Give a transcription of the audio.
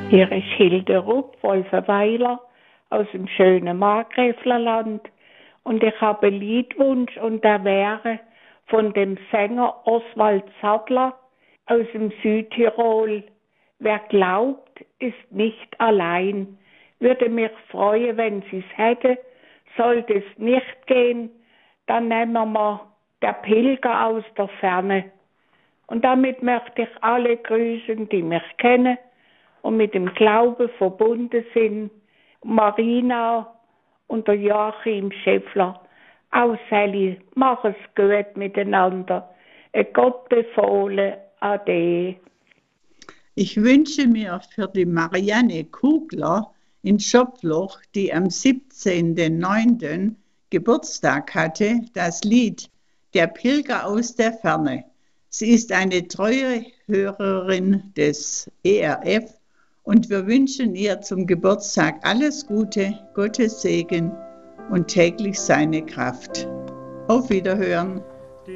Hier ist Hilde Rupp, Wolfenweiler, aus dem schönen Markgräflerland. Und ich habe einen Liedwunsch, und der wäre von dem Sänger Oswald Sattler aus dem Südtirol. Wer glaubt, ist nicht allein. Würde mich freuen, wenn Sie es hätte. Sollte es nicht gehen, dann nehmen wir der Pilger aus der Ferne. Und damit möchte ich alle grüßen, die mich kennen und mit dem Glauben verbunden sind. Marina und der Joachim Schäffler. Auch Sally, mach es gut miteinander. Gott befohlen, Ade. Ich wünsche mir für die Marianne Kugler in Schopfloch, die am 17.09. Geburtstag hatte, das Lied Der Pilger aus der Ferne. Sie ist eine treue Hörerin des ERF und wir wünschen ihr zum Geburtstag alles Gute, Gottes Segen und täglich seine Kraft. Auf Wiederhören.